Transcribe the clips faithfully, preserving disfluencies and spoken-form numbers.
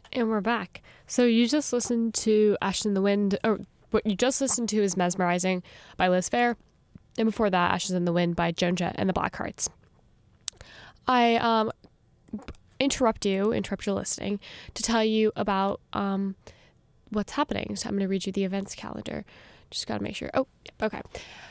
And we're back. So you just listened to Ashes in the Wind, or what you just listened to is Mesmerizing by Liz Phair. And before that, Ashes in the Wind by Joan Jett and the Blackhearts. I um, interrupt you, interrupt your listening, to tell you about um, what's happening. So I'm going to read you the events calendar. Just got to make sure. Oh, yep, okay.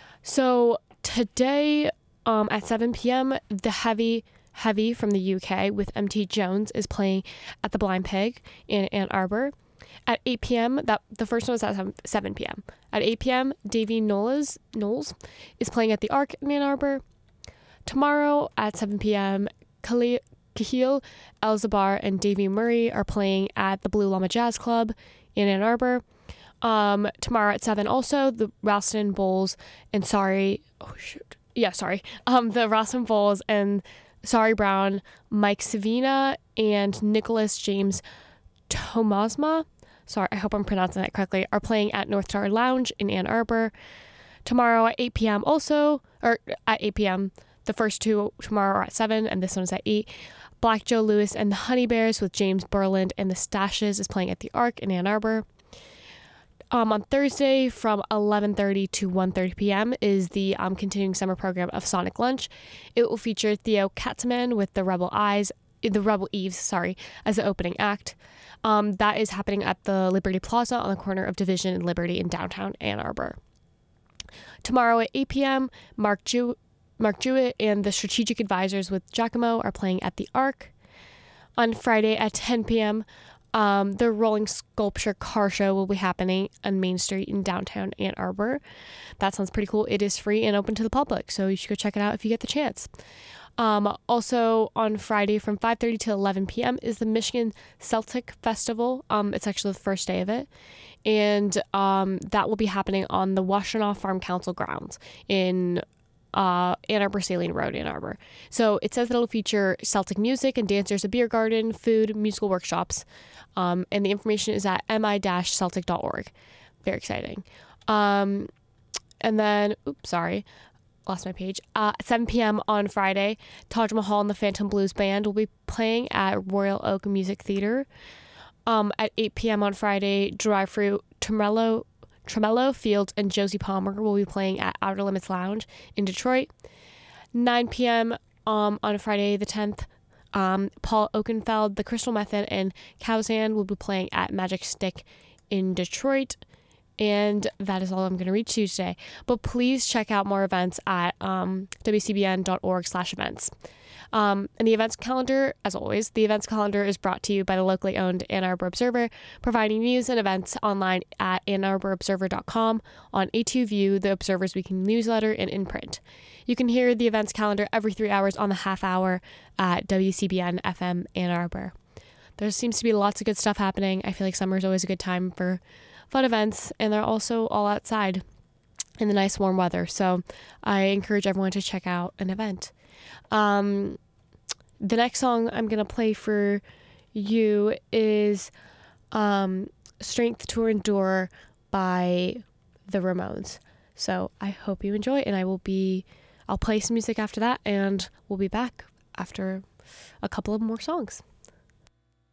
So today um, at seven p.m., the Heavy... Heavy from the U K with M T Jones is playing at the Blind Pig in Ann Arbor. At eight p.m., that the first one was at seven p.m. At eight p.m., Davey Knowles, Knowles is playing at the Arc in Ann Arbor. Tomorrow at seven p.m., Kahil Elzabar and Davey Murray are playing at the Blue Llama Jazz Club in Ann Arbor. Um, tomorrow at seven also, the Ralston Bowles and Sorry, oh shoot, yeah, sorry, um, the Ralston Bowles and Sorry Brown, Mike Savina, and Nicholas James Tomasma, sorry, I hope I'm pronouncing that correctly, are playing at North Star Lounge in Ann Arbor. Tomorrow at eight p.m. also, or at eight p.m., the first two tomorrow are at seven, and this one's at eight. Black Joe Lewis and the Honey Bears with James Berland and the Stashes is playing at the Arc in Ann Arbor. Um, on Thursday from eleven thirty to one thirty p.m. is the um, continuing summer program of Sonic Lunch. It will feature Theo Katzeman with the Rebel Eyes, the Rebel Eves, sorry, as the opening act. Um, that is happening at the Liberty Plaza on the corner of Division and Liberty in downtown Ann Arbor. Tomorrow at eight p.m., Mark Jew- Mark Jewett and the Strategic Advisors with Giacomo are playing at the Arc. On Friday at ten p.m., Um, the Rolling Sculpture Car Show will be happening on Main Street in downtown Ann Arbor. That sounds pretty cool. It is free and open to the public, so you should go check it out if you get the chance. Um, also on Friday from five thirty to eleven p.m. is the Michigan Celtic Festival. Um, it's actually the first day of it. And um, that will be happening on the Washtenaw Farm Council grounds in uh, Ann Arbor Saline Road, Ann Arbor. So it says that it'll feature Celtic music and dancers, a beer garden, food, musical workshops. Um, and the information is at m i dash celtic dot org. Very exciting. Um, and then, oops, sorry, lost my page. Uh, at seven p.m. on Friday, Taj Mahal and the Phantom Blues Band will be playing at Royal Oak Music Theater. Um, at eight p.m. on Friday, Drive Through Tremello, Tremello Fields and Josie Palmer will be playing at Outer Limits Lounge in Detroit. nine p.m. Um, on Friday the tenth, um, Paul Oakenfeld, The Crystal Method, and Cowsand will be playing at Magic Stick in Detroit. And that is all I'm going to read to you today. But please check out more events at um, w c b n dot org slash events. Um, and the events calendar, as always, the events calendar is brought to you by the locally owned Ann Arbor Observer, providing news and events online at ann arbor observer dot com, on A two View, the Observer's weekly newsletter, and in print. You can hear the events calendar every three hours on the half hour at W C B N F M Ann Arbor. There seems to be lots of good stuff happening. I feel like summer is always a good time for fun events, and they're also all outside in the nice warm weather. So I encourage everyone to check out an event. Um, the next song I'm going to play for you is um, Strength to Endure by the Ramones. So I hope you enjoy it, and I will be, I'll play some music after that, and we'll be back after a couple of more songs.